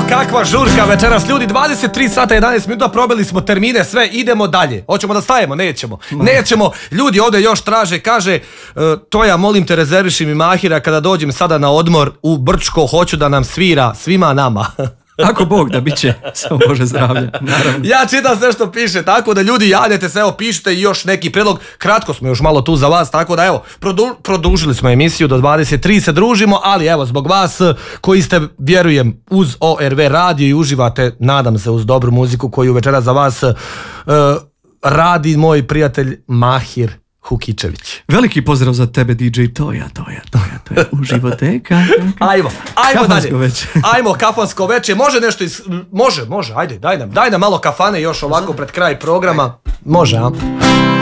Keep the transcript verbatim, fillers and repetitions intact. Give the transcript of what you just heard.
kakva žurka večeras, ljudi, dvadeset tri sata jedanaest minuta, probili smo termine, sve, idemo dalje. Hoćemo da stavimo? Nećemo. Nećemo. Ljudi ovdje još traže, kaže, uh, to ja molim te rezerviši mi Mahira kada dođem sada na odmor u Brčko, hoću da nam svira, svima nama. Ako Bog da bit će, samo Bože zdravlje, naravno. Ja čitam sve što piše, tako da ljudi javljajte se, evo pišite i još neki predlog, kratko smo još malo tu za vas, tako da evo, produ, produžili smo emisiju do dvadeset tri, se družimo, ali evo zbog vas koji ste, vjerujem, uz O R V radio i uživate, nadam se, uz dobru muziku koju večera za vas uh, radi moj prijatelj Mahir Hukičević. Veliki pozdrav za tebe, D J Toja, Toja, Toja, Toja, u životeka. Ajmo, ajmo kafansko dalje. Veče. Ajmo, kafansko veče. Može nešto iz... Može, može, ajde, daj nam, daj nam malo kafane još ovako pred kraj programa. Može, a?